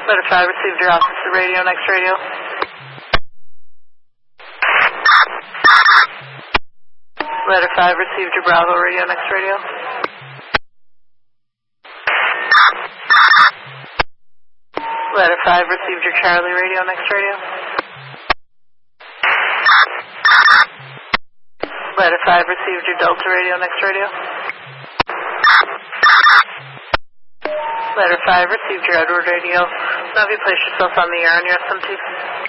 Letter 5 received your officer radio, next radio. Letter 5 received your Bravo radio, next radio. Letter 5 received your Charlie radio, next radio. Letter 5 received your Delta radio, next radio. Letter 5 received your Edward radio. Now have you placed yourself on the air on your SMT?